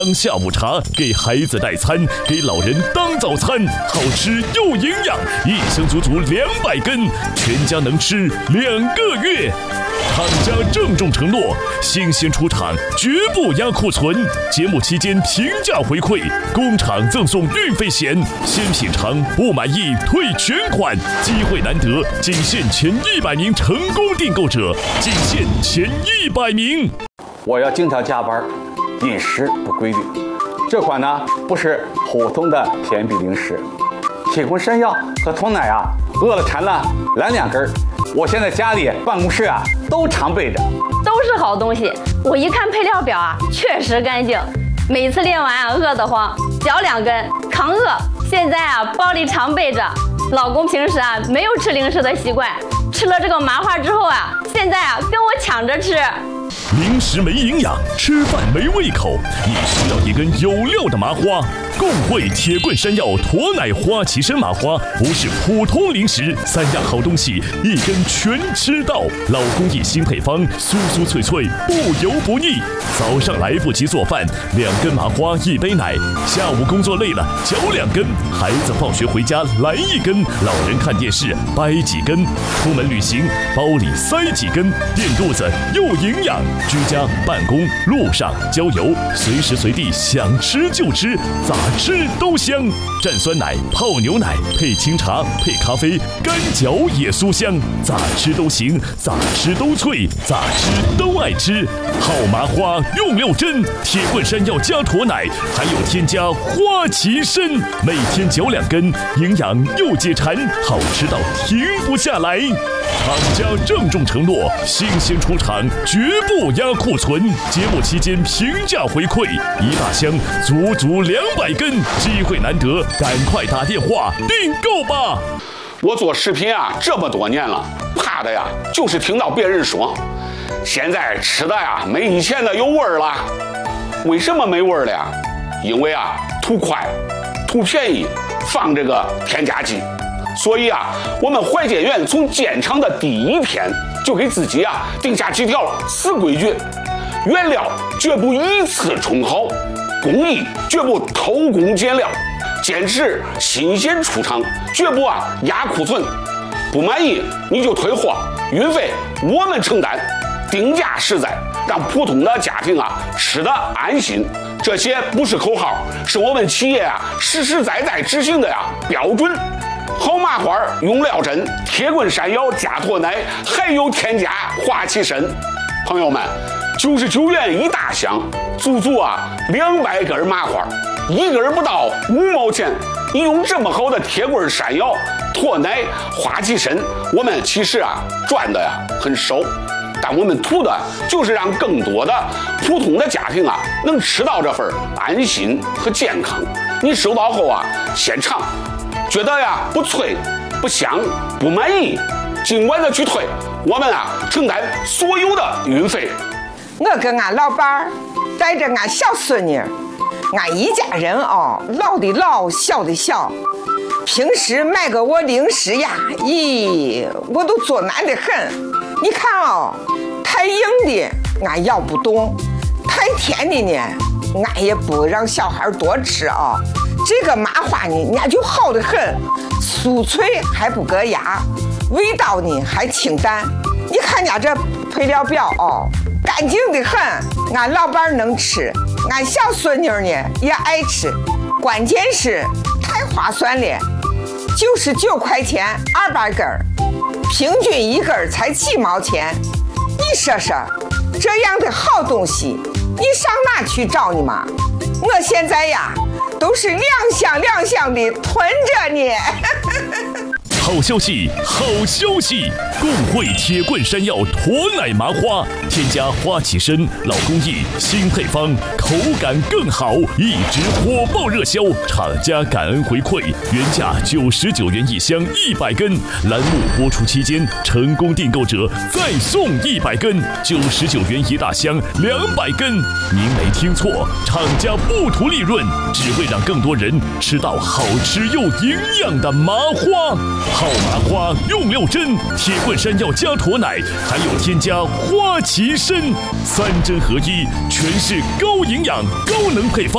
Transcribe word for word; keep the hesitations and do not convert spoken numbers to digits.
当下午茶，给孩子代餐，给老人当早餐，好吃又营养，一箱足足两百根，全家能吃两个月。厂家郑重承诺，新鲜出厂，绝不压库存。节目期间平价回馈，工厂赠送运费险，先品尝不满意退全款，机会难得，仅限前一百名成功订购者，仅限前一百名。 我要经常加班，饮食不规律。这款呢不是普通的甜饼零食，铁棍山药和脱奶啊，饿了馋了来两根。我现在家里办公室啊都常备着， 都是好东西。我一看配料表啊，确实干净。每次练完啊，饿得慌，嚼两根扛饿。现在啊，包里常备着。老公平时啊没有吃零食的习惯，吃了这个麻花之后啊，现在啊跟我抢着吃。 零食没营养，吃饭没胃口，你需要一根有料的麻花。共汇铁棍山药驼奶花旗参麻花不是普通零食，三样好东西一根全吃到。老工艺新配方，酥酥脆脆，不油不腻。早上来不及做饭，两根麻花一杯奶；下午工作累了，嚼两根；孩子放学回家来一根；老人看电视掰几根；出门旅行包里塞几根，垫肚子又营养。居家、办公、路上、郊游，随时随地想吃就吃，咋吃都香。蘸酸奶、泡牛奶，配清茶、配咖啡，干嚼也酥香。咋吃都行，咋吃都脆，咋吃都爱吃。好麻花用料真，铁棍山药加驼奶，还有添加花旗参，每天嚼两根，营养又解馋，好吃到停不下来。厂家郑重承诺，新鲜出厂，绝不压库存。节目期间平价回馈，一大箱足足两百根，机会难得，赶快打电话订购吧！ 我做视频啊这么多年了，怕的呀就是听到别人说，现在吃的呀没以前的有味儿了。为什么没味儿了呀？因为啊图快，图便宜，放这个添加剂。所以啊，我们怀建园从建厂的第一天就给自己啊定下几条死规矩：原料绝不以次充好，工艺绝不偷工减料，坚持新鲜出厂，绝不啊压库存。不满意你就退货，运费我们承担，定价实在，让普通的家庭啊吃得安心。这些不是口号，是我们企业啊实实在在执行的呀标准。好麻花用料真，铁棍山药加驼奶，还有添加花旗参。朋友们，九十九元一大箱，足足啊两百根麻花，一根不到五毛钱。你用这么好的铁棍山药、驼奶、花旗参，我们其实啊赚的呀很少，但我们图的就是让更多的普通的家庭啊能吃到这份安心和健康。你收到后啊现尝，觉得呀不脆、不香、不满意，尽管的去退，我们啊承担所有的运费。 我跟俺老伴儿带着俺小孙女，俺一家人哦，老的老，小的小。平时买个我零食呀，咦，我都做难得很。你看哦，太硬的俺咬不动，太甜的呢，俺也不让小孩多吃啊。这个麻花呢，人家就好得很，酥脆还不硌牙，味道呢还清淡。你看人家这配料表哦，干净的很，俺老伴能吃，俺小孙女呢也爱吃，关键是太划算了，九十九块钱二百根，平均一根才几毛钱。你说说，这样的好东西，你上哪去找你嘛？我现在呀，都是两箱两箱的囤着呢。 好消息，好消息！共汇铁棍山药驼奶麻花，添加花旗参，老工艺，新配方，口感更好，一直火爆热销。厂家感恩回馈，原价九十九元一箱一百根，栏目播出期间，成功订购者再送一百根，九十九元一大箱两百根。您没听错，厂家不图利润，只为让更多人吃到好吃又营养的麻花。好麻花用料真，铁棍山药加驼奶，还有添加花旗参，三珍合一，全是高营养、高能配方。